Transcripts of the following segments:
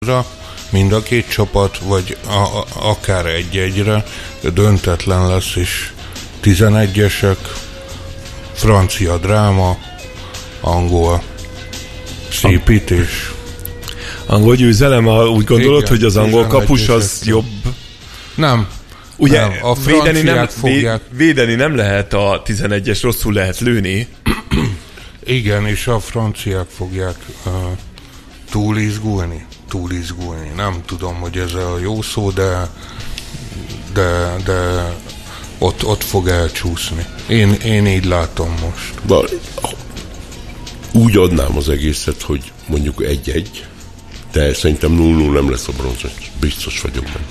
mind a két csapat, vagy akár egy-egyre, döntetlen lesz, és 11-esek, francia dráma, angol szépítés. Angol győzelem, úgy gondolod, igen, hogy az angol kapus az jobb? Nem. Ugye nem. A védeni nem lehet a 11-es, rosszul lehet lőni. Igen, és a franciák fogják túlizgulni. Nem tudom, hogy ez a jó szó, de ott fog elcsúszni. Én így látom most. Úgy adnám az egészet, hogy mondjuk 1-1, de szerintem 0-0 nem lesz a bronzos. Biztos vagyok benne.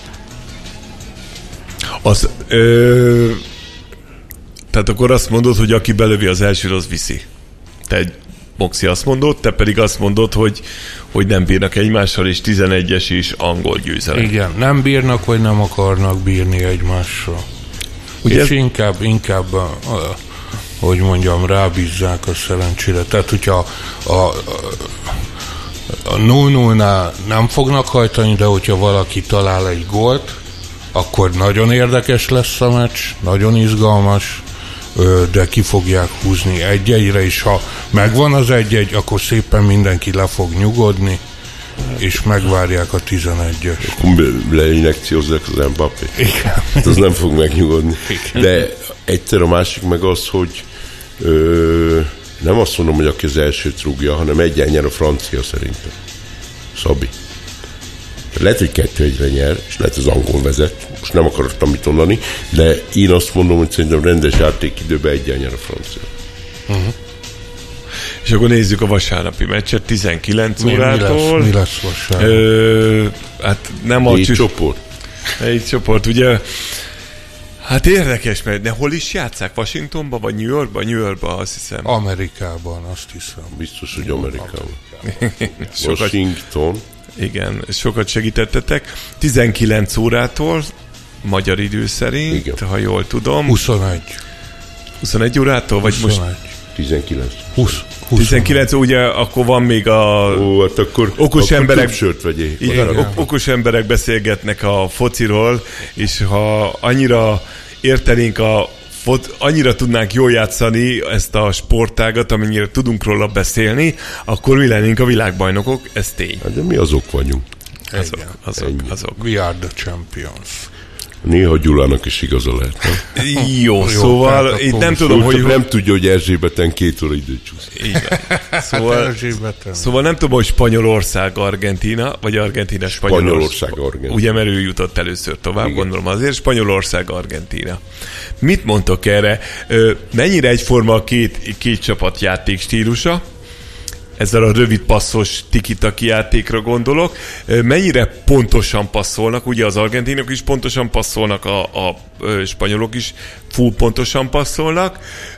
Tehát akkor azt mondod, hogy aki belövi az első, az viszi. Te Moxi azt mondod, te pedig azt mondod, hogy nem bírnak egymással, és 11-es is angol győzelem. Igen, nem bírnak, vagy nem akarnak bírni egymással. Ugye és inkább hogy mondjam, rábízzák a szerencsére. Tehát, hogyha a 0-0-nál nem fognak hajtani, de hogyha valaki talál egy gólt, akkor nagyon érdekes lesz a meccs, nagyon izgalmas, de ki fogják húzni 1-1-re, és ha megvan az 1-1, akkor szépen mindenki le fog nyugodni, és megvárják a 11-es. Akkor leinjekciózzák az Mbappé. Igen. Az nem fog megnyugodni. Igen. De egyszer a másik meg az, hogy nem azt mondom, hogy aki az elsőt rúgja, hanem 1-1 nyer a francia szerintem. Szabi. Lehet, hogy 2-1-re nyer, és lehet, az angol vezet. Most nem akartam mit mondani, de én azt mondom, hogy szerintem rendes játékidőben 1-1 nyer a francia. Uh-huh. És akkor nézzük a vasárnapi meccset 19 órától. Mi lesz vasárnap? Hát nem a csoport. Egy csoport, ugye. Hát érdekes, mert de hol is játsszák? Washingtonban, vagy New Yorkban? New Yorkban, azt hiszem. Amerikában, azt hiszem. Biztos, hogy Amerikában. Washington. Igen, sokat segítettetek. 19 órától, magyar idő szerint, igen, ha jól tudom. 21 órától? 21. Vagy most 19. 19, ugye akkor van még hát akkor okos emberek. Sört vegyél. Igen, okos emberek beszélgetnek a fociról, és ha annyira értenénk annyira tudnánk jól játszani ezt a sportágat, amennyire tudunk róla beszélni, akkor mi lennénk a világbajnokok, ez tény. Hát de mi azok vagyunk. Azok. We are the champions. Néha Gyulának is igaza lehet, nem? Jó, szóval itt nem tudom, hogy... Nem tudja, hogy Erzsébeten 2 óra időt csúszik. Szóval nem tudom, hogy Spanyolország-Argentína, vagy Argentína-Spanyolország. Ugye, mert ő jutott először tovább, igen, gondolom azért, Spanyolország-Argentína. Mit mondtok erre? Mennyire egyforma a két csapat játék stílusa? Ezzel a rövid passzos tiki-taki játékra gondolok. Mennyire pontosan passzolnak, ugye az argentinok is pontosan passzolnak, a spanyolok is full pontosan passzolnak,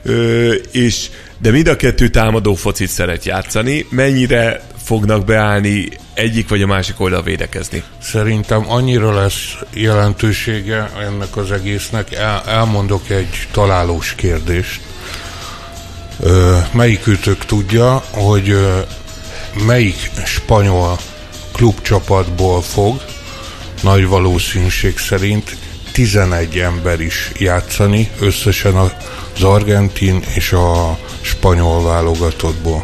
de mind a kettő támadó focit szeret játszani. Mennyire fognak beállni egyik vagy a másik oldal védekezni? Szerintem annyira lesz jelentősége ennek az egésznek. Elmondok egy találós kérdést. Melyikőtök tudja, hogy melyik spanyol klubcsapatból fog nagy valószínűség szerint 11 ember is játszani összesen az argentin és a spanyol válogatottból?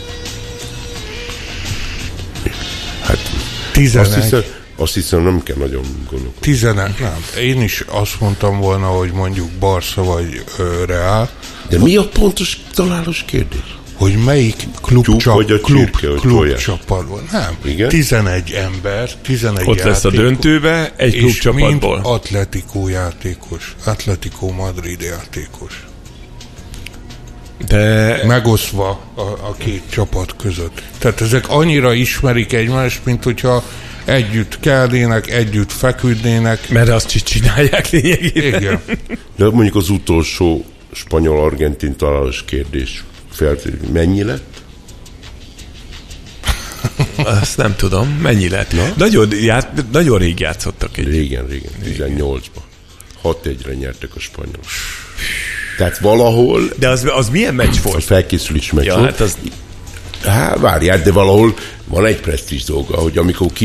Hát 11. Azt hiszem nem kell nagyon gondolkodni. 11, nem. Én is azt mondtam volna, hogy mondjuk Barca vagy Real. De mi a pontos találós kérdés? Hogy melyik klubcsapatból. Nem. Igen? 11 ember, 11 ott lesz a döntőbe egy klubcsapatból. És mind Atletico Madrid játékos. De... megosztva a két csapat között. Tehát ezek annyira ismerik egymást, mint hogyha együtt kelnének, együtt feküdnének. Mert azt csinálják lényegében. Igen. De mondjuk az utolsó spanyol-argentin találós kérdés mennyi lett? Azt nem tudom. Mennyi lett? Nagyon rég játszottak. Régen. 18-ban. 6-1-re nyertek a spanyolok. Tehát valahol... De az milyen meccs volt? A felkészülés meccs volt. Hát az... Várjál, de valahol van egy presztízs dolga, hogy amikor